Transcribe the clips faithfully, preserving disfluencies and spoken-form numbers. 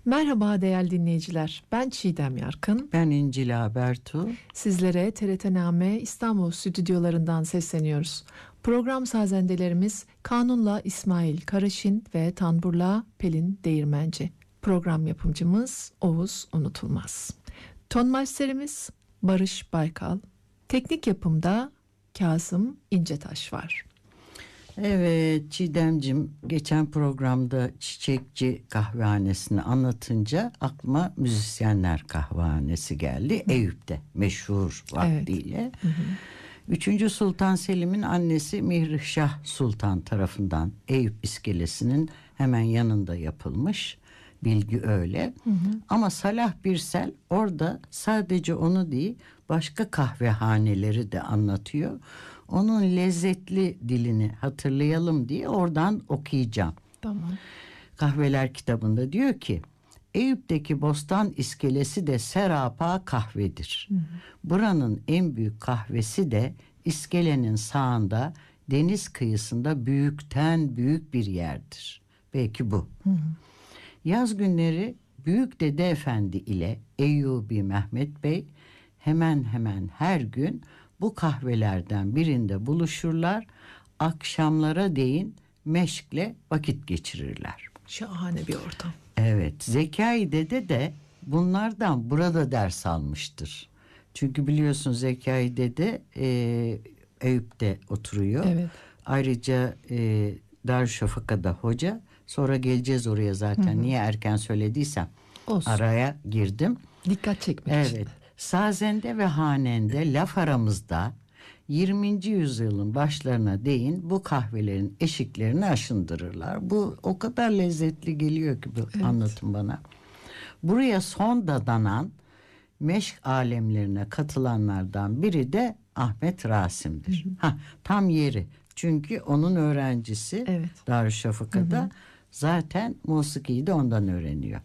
Merhaba değerli dinleyiciler. Ben Çiğdem Yarkın. Ben İncil Abertu. Sizlere T R T Name İstanbul stüdyolarından sesleniyoruz. Program sazendelerimiz Kanun'la İsmail Karaşin ve Tanbur'la Pelin Değirmenci. Program yapımcımız Oğuz Unutulmaz. Ton masterimiz Barış Baykal. Teknik yapımda Kazım İncetaş var. Evet Çiğdemcim, geçen programda Çiçekçi Kahvehanesi'ni anlatınca aklıma Müzisyenler Kahvehanesi geldi. Hı. Eyüp'te meşhur vaktiyle. Evet. Hı hı. Üçüncü Sultan Selim'in annesi Mihrişah Sultan tarafından Eyüp iskelesinin hemen yanında yapılmış. Bilgi öyle. Hı hı. Ama Salah Birsel orada sadece onu değil, başka kahvehaneleri de anlatıyor. Onun lezzetli dilini hatırlayalım diye oradan okuyacağım. Tamam. Kahveler kitabında diyor ki, Eyüp'teki Bostan iskelesi de serapa kahvedir. Hı hı. Buranın en büyük kahvesi de iskelenin sağında, deniz kıyısında büyükten büyük bir yerdir. Belki bu. Hı hı. Yaz günleri Büyük Dede Efendi ile Eyyubi Mehmet Bey hemen hemen her gün bu kahvelerden birinde buluşurlar. Akşamlara değin meşkle vakit geçirirler. Şahane bir ortam. Evet, Zekai Dede de bunlardan burada ders almıştır. Çünkü biliyorsun Zekai Dede e, Eyüp'te oturuyor. Evet. Ayrıca e, Darüşşafaka'da hoca. Sonra geleceğiz oraya zaten. Hı hı. Niye erken söylediysem olsun. Araya girdim. Dikkat çekmek evet. için. Evet. Sazende ve hanende laf aramızda yirminci yüzyılın başlarına değin bu kahvelerin eşiklerini aşındırırlar. Bu o kadar lezzetli geliyor ki bu evet. anlatım bana. Buraya son dadanan meşk alemlerine katılanlardan biri de Ahmet Rasim'dir. Hı hı. Ha, tam yeri. Çünkü onun öğrencisi evet. Darüşşafaka'da hı hı. zaten musikiyi de ondan öğreniyor.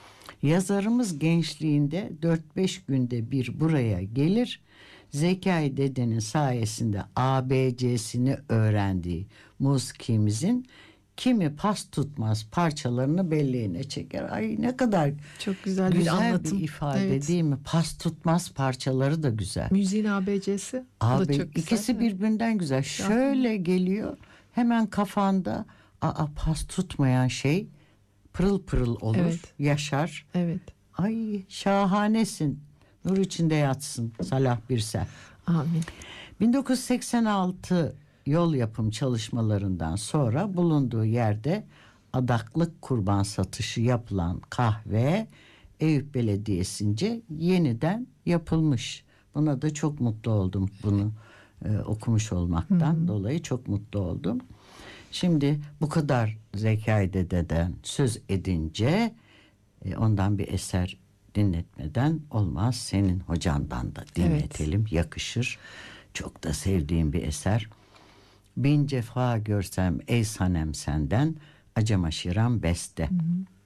Yazarımız gençliğinde dört beş günde bir buraya gelir. Zekai Dede'nin sayesinde A B C'sini öğrendiği musikimizin kimi pas tutmaz parçalarını belleğine çeker. Ay ne kadar çok güzel, güzel bir anlatım. Bir ifade evet. değil mi? Pas tutmaz parçaları da güzel. Müziğin A B C'si. Abi, da çok güzel. İkisi birbirinden güzel. Şöyle geliyor hemen kafanda, aa, pas tutmayan şey pırıl pırıl olur, evet. yaşar. Evet. Ay şahanesin. Nur içinde yatsın Salah Birsel. Amin. bin dokuz yüz seksen altı yol yapım çalışmalarından sonra bulunduğu yerde adaklık kurban satışı yapılan kahve Eyüp Belediyesi'nce yeniden yapılmış. Buna da çok mutlu oldum, bunu e, okumuş olmaktan Hı-hı. dolayı çok mutlu oldum. Şimdi bu kadar Zekai Dede'den söz edince e, ondan bir eser dinletmeden olmaz. Senin hocandan da dinletelim, evet. yakışır. Çok da sevdiğim bir eser. Bin cefa görsem ey sanem senden, acem aşiram beste. Hı hı.